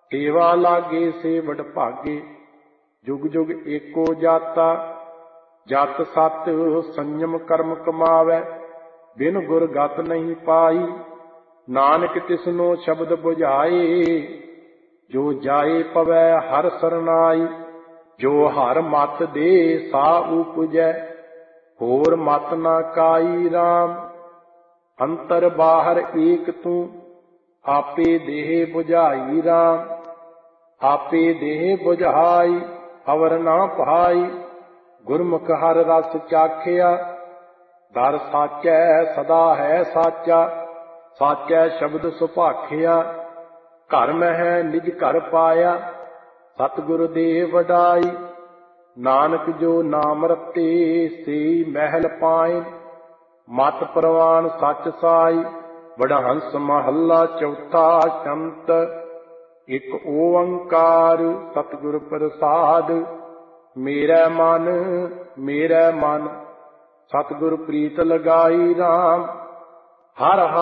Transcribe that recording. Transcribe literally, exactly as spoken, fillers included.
सेवा लागे से वड भागे, जुग जुग एको जाता। जत सत संयम कर्म कमावै, बिन गुर गत नहीं पाई। नानक तिसनो शब्द बुझाए, जो जाए पवै हर सरनाई। जो हर मत दे सा उपजै, होर मत ना काई राम। अंतर बाहर एक तू, आपे देह बुझाई राम। आपे देह बुझाई, अवर ना पाई। गुरमुख हर रस चाखिया, दर साचै सदा है साचा। साचै शब्द सुभाखिया, घर मह निज घर पाया। सतगुरु देव वडाई, नानक जो नाम रते सेई महल पाए। मत प्रवान सच साई, वडहंस महला चौथा शंत। एक ओंकार सतगुर प्रसाद, मेरा मन मेरा मन। सतगुर प्रीत लगाई राम, हर हर